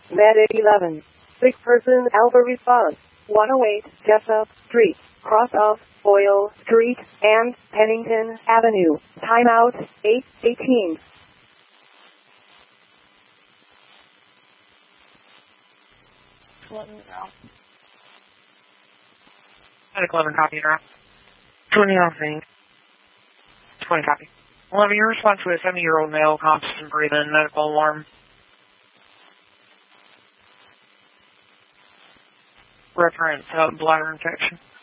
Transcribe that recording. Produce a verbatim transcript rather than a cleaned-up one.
Medic eleven. Sick person Alpha response. one oh eight Jessup Street, cross of Oil Street and Pennington Avenue. Timeout eight eighteen. Let me know. Medic eleven, copy, you're out. twenty off eight. twenty, copy. eleven, your response to a seventy-year-old male, constant breathing, medical alarm. Reference uh, bladder infection.